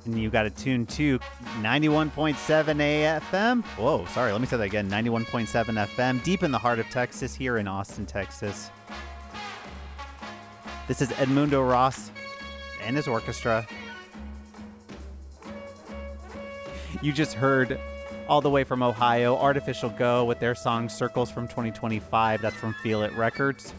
And you got to tune to 91.7 AFM. Whoa, sorry, let me say that again. 91.7 FM, deep in the heart of Texas, here in Austin, Texas. This is Edmundo Ross and his orchestra. You just heard, all the way from Ohio, Artificial Go with their song Circles from 2025. That's from Feel It Records.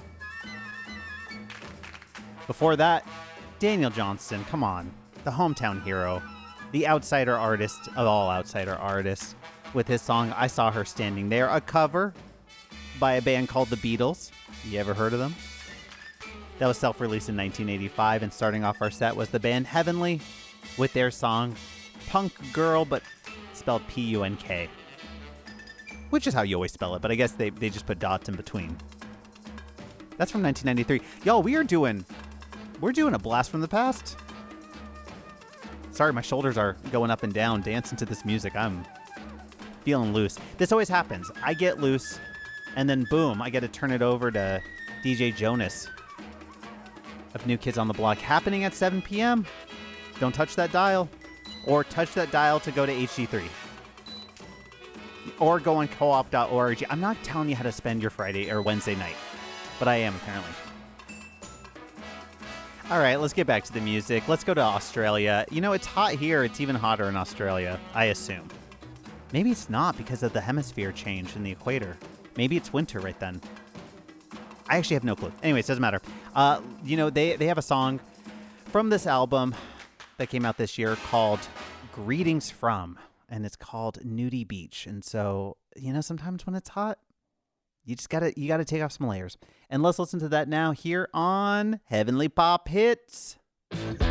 Before that, Daniel Johnston, come on. The hometown hero, the outsider artist of all outsider artists, with his song I Saw Her Standing There, a cover by a band called The Beatles. You ever heard of them? That was self-released in 1985, and starting off our set was the band Heavenly with their song Punk Girl, but spelled P-U-N-K, which is how you always spell it, but I guess they just put dots in between. That's from 1993. Y'all, we're doing a blast from the past. Sorry, my shoulders are going up and down dancing to this music. I'm feeling loose. This always happens. I get loose, and then boom, I get to turn it over to DJ Jonas of New Kids on the Block, happening at 7 p.m. Don't touch that dial, or touch that dial to go to HD3, or go on coop.org. I'm not telling you how to spend your Friday or Wednesday night, but I am apparently. All right, let's get back to the music. Let's go to Australia. You know, it's hot here. It's even hotter in Australia, I assume. Maybe it's not because of the hemisphere change in the equator. Maybe it's winter right then. I actually have no clue. Anyways, doesn't matter. You know, they have a song from this album that came out this year called Greetings From, and it's called Nudie Beach. And so, you know, sometimes when it's hot, you gotta take off some layers. And let's listen to that now here on Heavenly Pop Hits.